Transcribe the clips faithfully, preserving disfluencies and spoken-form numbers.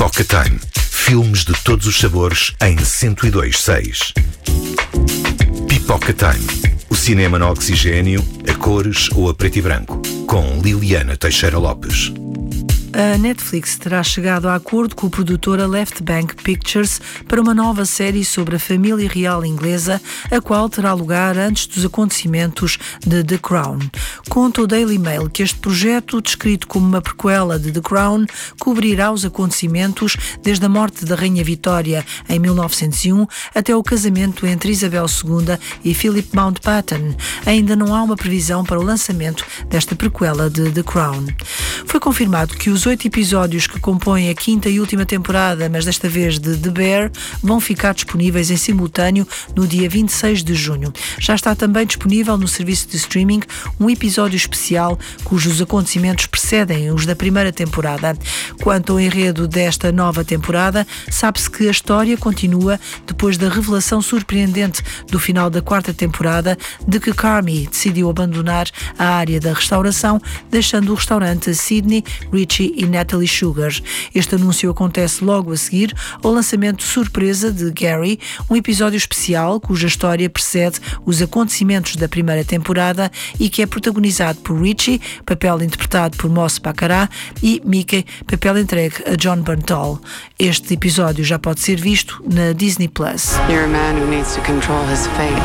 Pipoca Time. Filmes de todos os sabores em cento e dois seis. Pipoca Time. O cinema no oxigênio, a cores ou a preto e branco. Com Liliana Teixeira Lopes. A Netflix terá chegado a acordo com a produtora Left Bank Pictures para uma nova série sobre a família real inglesa, a qual terá lugar antes dos acontecimentos de The Crown. Conta o Daily Mail que este projeto, descrito como uma prequela de The Crown, cobrirá os acontecimentos desde a morte da Rainha Vitória em mil novecentos e um até o casamento entre Isabel segunda e Philip Mountbatten. Ainda não há uma previsão para o lançamento desta prequela de The Crown. Foi confirmado que os Os oito episódios que compõem a quinta e última temporada, mas desta vez de The Bear, vão ficar disponíveis em simultâneo no dia vinte e seis de junho. Já está também disponível no serviço de streaming um episódio especial cujos acontecimentos precedem os da primeira temporada. Quanto ao enredo desta nova temporada, sabe-se que a história continua depois da revelação surpreendente do final da quarta temporada de que Carmy decidiu abandonar a área da restauração, deixando o restaurante a Sydney, Richie e Natalie Sugar. Este anúncio acontece logo a seguir ao lançamento surpresa de Gary, um episódio especial cuja história precede os acontecimentos da primeira temporada e que é protagonizado por Richie, papel interpretado por Moss Baccarat, e Mickey, papel entregue a John Bernthal. Este episódio já pode ser visto na Disney Plus. You're a man who needs to control his fate.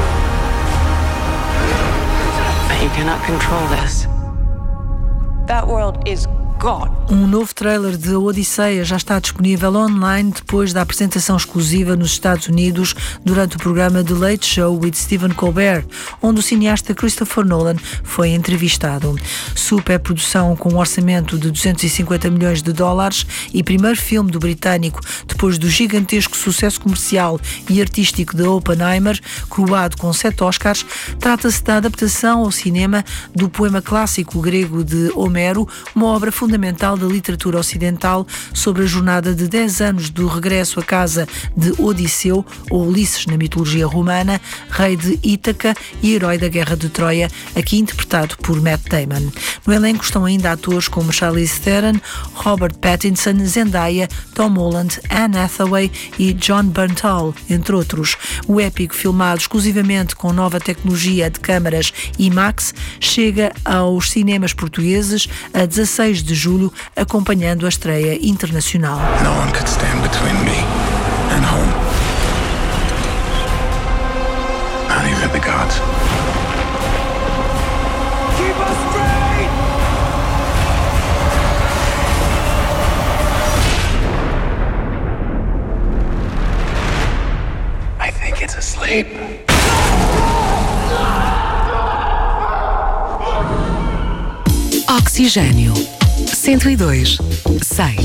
But you cannot control this. That world is God. Um novo trailer de Odisseia já está disponível online depois da apresentação exclusiva nos Estados Unidos durante o programa The Late Show with Stephen Colbert, onde o cineasta Christopher Nolan foi entrevistado. Superprodução com um orçamento de duzentos e cinquenta milhões de dólares e primeiro filme do britânico depois do gigantesco sucesso comercial e artístico de Oppenheimer, coroado com sete Oscars, trata-se da adaptação ao cinema do poema clássico grego de Homero, uma obra fundamental fundamental da literatura ocidental sobre a jornada de dez anos do regresso à casa de Odisseu, ou Ulisses na mitologia romana, rei de Ítaca e herói da Guerra de Troia, aqui interpretado por Matt Damon. No elenco estão ainda atores como Charlize Theron, Robert Pattinson, Zendaya, Tom Holland, Anne Hathaway e John Bernthal, entre outros. O épico, filmado exclusivamente com nova tecnologia de câmaras IMAX, chega aos cinemas portugueses a dezasseis de julho, acompanhando a estreia internacional. No one could stand between me and home. Not even the gods. Keep us straight! I think it's asleep. Oxigênio cento e dois, seis.